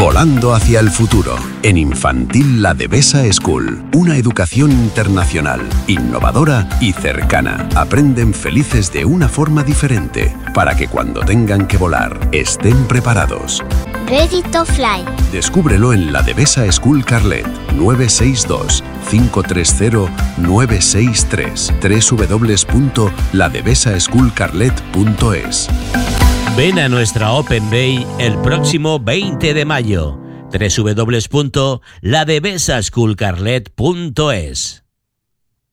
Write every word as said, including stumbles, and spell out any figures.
Volando hacia el futuro. En Infantil La Devesa School. Una educación internacional, innovadora y cercana. Aprenden felices de una forma diferente, para que cuando tengan que volar, estén preparados. Ready to fly. Descúbrelo en La Devesa School Carlet. nueve seis dos, cinco tres cero, nueve seis tres. doble u doble u doble u punto la devesa school carlet punto es. Ven a nuestra Open Day el próximo veinte de mayo. doble u doble u doble u punto la devesa school carlet punto es.